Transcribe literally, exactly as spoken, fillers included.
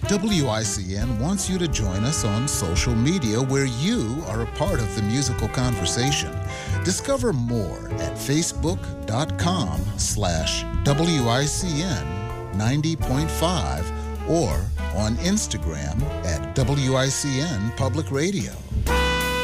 W I C N wants you to join us on social media where you are a part of the musical conversation. Discover more at facebook.com slash WICN ninety point five or on Instagram at W I C N Public Radio.